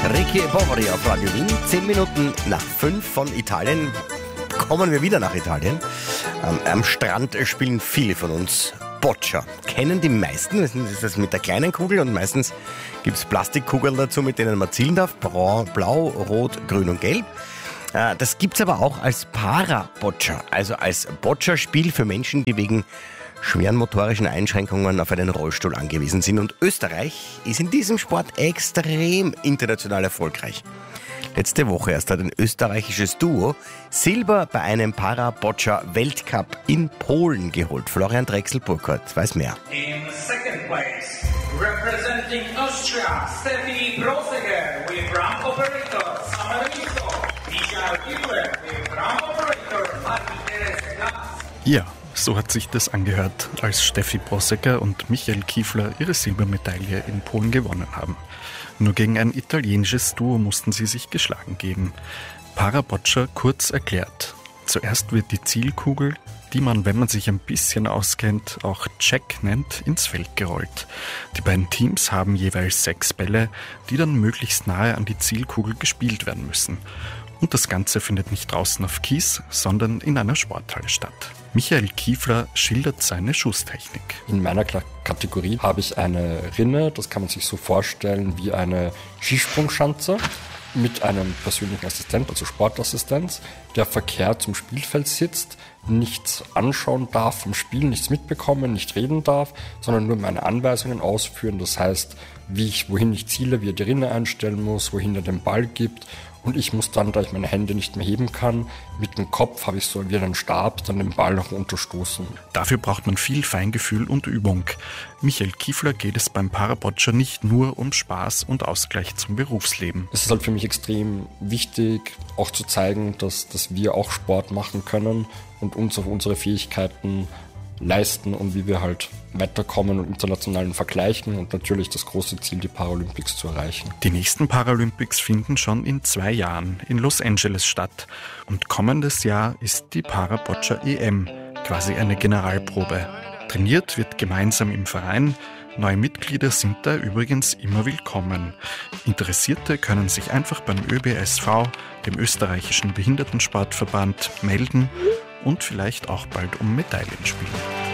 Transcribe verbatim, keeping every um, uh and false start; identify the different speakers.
Speaker 1: Ricky Bovary auf Radio Wien. Zehn Minuten nach fünf von Italien kommen wir wieder nach Italien. Ähm, am Strand spielen viele von uns Boccia. Kennen die meisten, das ist das mit der kleinen Kugel und meistens gibt es Plastikkugeln dazu, mit denen man zielen darf. Blau, Blau, Rot, Grün und Gelb. Äh, das gibt es aber auch als Para-Boccia, also als Boccia-Spiel für Menschen, die wegen schweren motorischen Einschränkungen auf einen Rollstuhl angewiesen sind. Und Österreich ist in diesem Sport extrem international erfolgreich. Letzte Woche erst hat ein österreichisches Duo Silber bei einem Para-Boccia-Weltcup in Polen geholt. Florian Drechsel-Burkhardt weiß mehr.
Speaker 2: In second place, representing Austria, Steffi Broseger with ramp operator Samarito, Michael Kibler with ramp operator Marie-Therese Glas.
Speaker 3: Ja, so hat sich das angehört, als Steffi Brosecker und Michael Kiefler ihre Silbermedaille in Polen gewonnen haben. Nur gegen ein italienisches Duo mussten sie sich geschlagen geben. Para-Boccia kurz erklärt. Zuerst wird die Zielkugel, die man, wenn man sich ein bisschen auskennt, auch Check nennt, ins Feld gerollt. Die beiden Teams haben jeweils sechs Bälle, die dann möglichst nahe an die Zielkugel gespielt werden müssen. Und das Ganze findet nicht draußen auf Kies, sondern in einer Sporthalle statt. Michael Kiefler schildert seine Schusstechnik.
Speaker 4: In meiner Kategorie habe ich eine Rinne, das kann man sich so vorstellen wie eine Skisprungschanze, mit einem persönlichen Assistent, also Sportassistenz, der verkehrt zum Spielfeld sitzt, nichts anschauen darf vom Spiel, nichts mitbekommen, nicht reden darf, sondern nur meine Anweisungen ausführen. Das heißt, wie ich, wohin ich ziele, wie er die Rinne einstellen muss, wohin er den Ball gibt. Und ich muss dann, da ich meine Hände nicht mehr heben kann, mit dem Kopf habe ich so wie einen Stab, dann den Ball noch unterstoßen.
Speaker 3: Dafür braucht man viel Feingefühl und Übung. Michael Kiefler geht es beim Para-Boccia nicht nur um Spaß und Ausgleich zum Berufsleben.
Speaker 4: Es ist halt für mich extrem wichtig, auch zu zeigen, dass, dass wir auch Sport machen können und uns auf unsere Fähigkeiten leisten und wie wir halt weiterkommen und internationalen vergleichen und natürlich das große Ziel, die Paralympics zu erreichen.
Speaker 3: Die nächsten Paralympics finden schon in zwei Jahren in Los Angeles statt. Und kommendes Jahr ist die Para-Boccia-E M, quasi eine Generalprobe. Trainiert wird gemeinsam im Verein. Neue Mitglieder sind da übrigens immer willkommen. Interessierte können sich einfach beim Ö B S V, dem österreichischen Behindertensportverband, melden und vielleicht auch bald um Medaillen spielen.